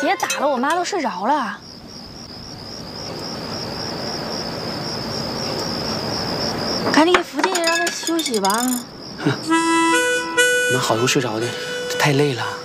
别打了，我妈都睡着了。赶紧给扶进去，让她休息吧。 妈好容易睡着的，她太累了。